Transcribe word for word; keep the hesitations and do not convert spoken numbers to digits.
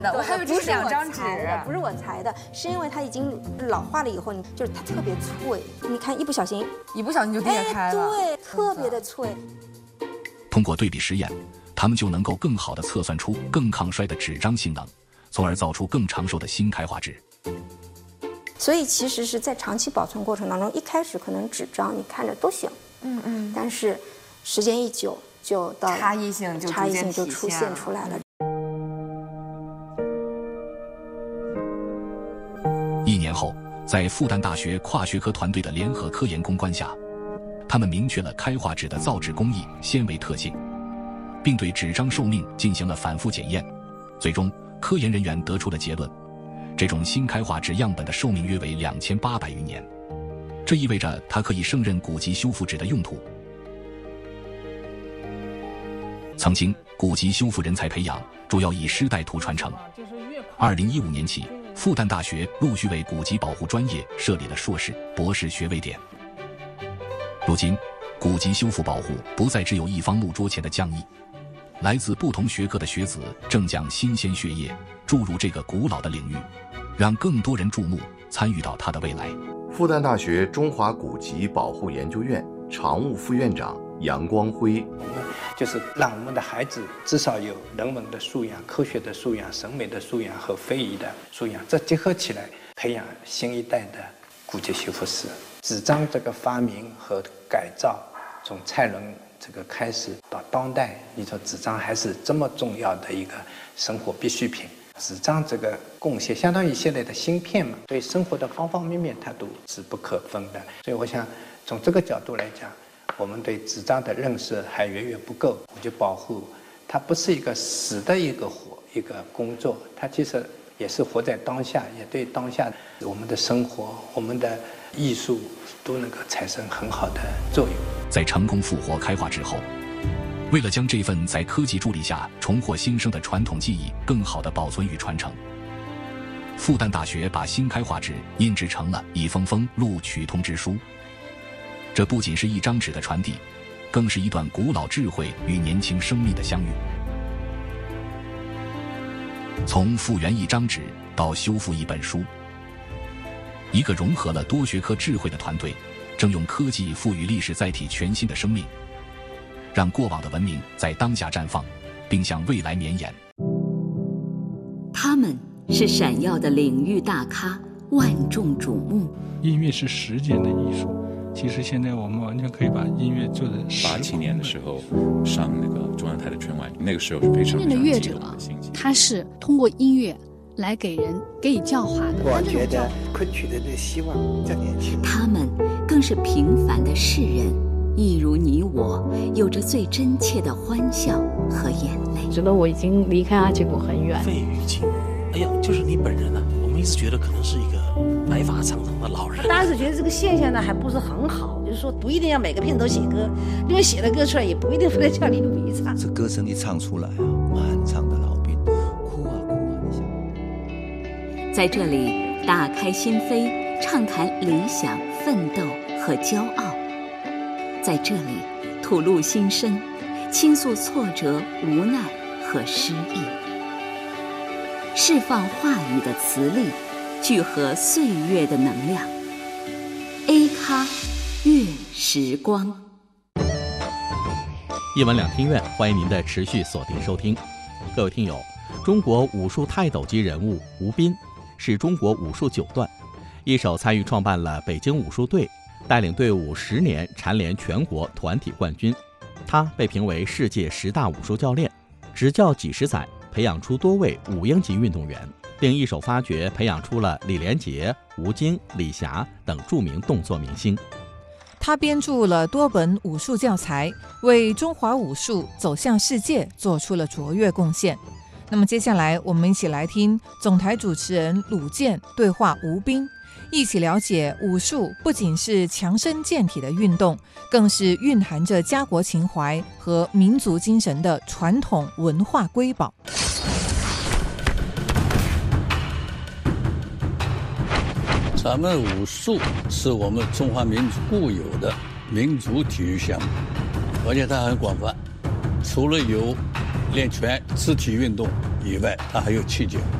我还以为这是两张纸， 不是我裁的，是因为它已经老化了以后，你就是它特别脆，你看一不小心， 一不小心就裂开了， 对，特别的脆。 通过对比实验，他们就能够更好地测算出更抗衰的纸张性能，从而造出更长寿的新开化纸。 所以其实是在长期保存过程当中，一开始可能纸张你看着都行，嗯嗯，但是时间一久就到差异性就差异性就出现出来了。 一年后，在复旦大学跨学科团队的联合科研攻关下，他们明确了开化纸的造纸工艺、纤维特性，并对纸张寿命进行了反复检验。最终，科研人员得出了结论：这种新开化纸样本的寿命约为两千八百余年，这意味着它可以胜任古籍修复纸的用途。曾经，古籍修复人才培养主要以师带徒传承。二零一五年起，复旦大学陆续为古籍保护专业设立了硕士、博士学位点。如今，古籍修复保护不再只有一方木桌前的匠艺，来自不同学科的学子正将新鲜血液注入这个古老的领域，让更多人注目，参与到它的未来。 复旦大学中华古籍保护研究院常务副院长杨光辉， 就是让我们的孩子至少有人文的素养、科学的素养、审美的素养和非遗的素养，这结合起来，培养新一代的古籍修复师。纸张这个发明和改造，从蔡伦这个开始到当代，你说纸张还是这么重要的一个生活必需品。纸张这个贡献相当于现在的芯片嘛，对生活的方方面面它都是不可分的。所以我想从这个角度来讲，我们对纸张的认识还远远不够。古籍保护它不是一个死的一个活一个工作，它其实也是活在当下，也对当下我们的生活、我们的艺术都能够产生很好的作用。 在成功复活开化纸后，为了将这份在科技助力下重获新生的传统技艺更好地保存与传承，复旦大学把新开化纸印制成了一封封录取通知书。这不仅是一张纸的传递，更是一段古老智慧与年轻生命的相遇。从复原一张纸到修复一本书，一个融合了多学科智慧的团队，正用科技赋予历史载体全新的生命，让过往的文明在当下绽放，并向未来绵延。 他们是闪耀的领域大咖，万众瞩目。 音乐是时间的艺术，其实现在我们完全可以把音乐做的。 八七年的时候上那个中央台的春晚，那个时候是非常真正的乐者，他是通过音乐来给人给予教化的。 我觉得昆曲的这希望在年轻。 他们更是平凡的世人，一如你我，有着最真切的欢笑和眼泪。 觉得我已经离开阿吉谷很远。 费玉清，哎呀，就是你本人啊！我们一直觉得可能是一个白发苍苍的老人。 当时觉得这个现象呢还不是很好，就是说不一定要每个片都写歌，因为写了歌出来也不一定非得叫李鲁一唱。 这歌声一唱出来啊，满场的老兵哭啊哭啊！你想，在这里打开心扉，畅谈理想、奋斗和骄傲。在这里吐露心声，倾诉挫折、无奈和失意，释放话语的磁力，聚合岁月的能量。A 咖乐时光， 一文两厅院，欢迎您的持续锁定收听。各位听友，中国武术泰斗级人物吴斌是中国武术九段，一手参与创办了北京武术队，带领队伍十年蝉联全国团体冠军。他被评为世界十大武术教练，执教几十载，培养出多位五英级运动员，并一手发掘培养出了李连杰、吴京、李霞等著名动作明星。 他编著了多本武术教材，为中华武术走向世界做出了卓越贡献。那么接下来我们一起来听总台主持人鲁健对话吴斌，一起了解武术不仅是强身健体的运动，更是蕴含着家国情怀和民族精神的传统文化瑰宝。 咱们武术是我们中华民族固有的民族体育项目，而且它很广泛，除了有练拳、肢体运动， 以外，它还有气节。